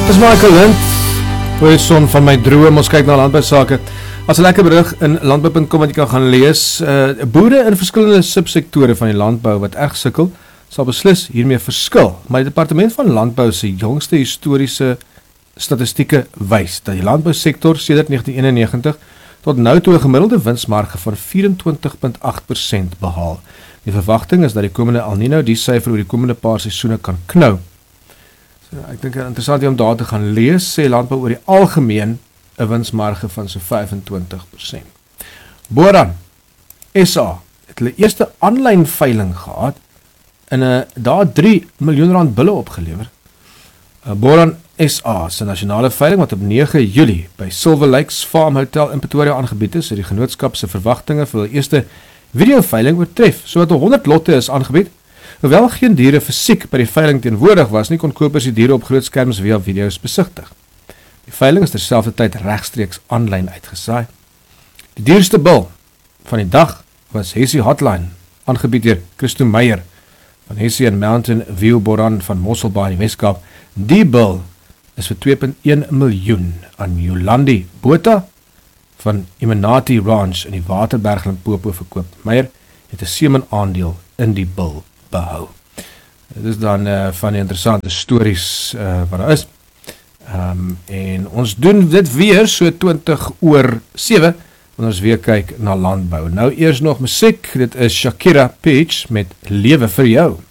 Dis Michael Lind, horizon van my droom, ons kyk na landbousake. As 'n lekker berig in landbou.com wat jy kan gaan lees, boere in verskillende subsektore van die landbou wat erg sukkel, sal beslis hiermee verskil. Maar die departement van landbou se jongste historiese statistieke wys dat die landbousektor sedert 1991 tot nou toe 'n gemiddelde winsmarge van 24,8% behaal. Die verwagting is dat die komende El Nino die syfer oor die komende paar seisoene kan knou. So, ek dink interessant om daar te gaan lees, sê landbou oor die algemeen 'n winsmarge van so 25%. Boran SA het hulle eerste aanlyn veiling gehad en daar 3 miljoen rand bulle opgelewer. Boran SA se nasionale veiling wat op 9 Julie by Silver Lakes Farm Hotel in Pretoria aangebied is, het die genootskap se verwagtinge vir hulle eerste videoveiling oortref. Sowat 100 lotte is aangebied. Hoewel geen diere fisiek by die veiling teenwoordig was nie, kon kopers die diere op groot skerms via video's besigtig. Die veiling is terselfdertyd regstreeks aanlyn uitgesaai. Die duurste bil van die dag was Hessie Hotline, aangebied deur Christo Meyer van Hessie en Mountain View Boran van Mosselbaai in die Weskaap. Die bil is vir 2,1 miljoen aan Yolandi Botha van Imanati Ranch in die Waterberg Limpopo verkoop. Meyer het 'n semen aandeel in die bil behou. Dit is dan van die interessante stories wat daar is. En ons doen dit weer so 7:20, wanneer ons weer kyk na landbou. Nou eers nog musiek, dit is Shakira Peach met Lewe vir jou.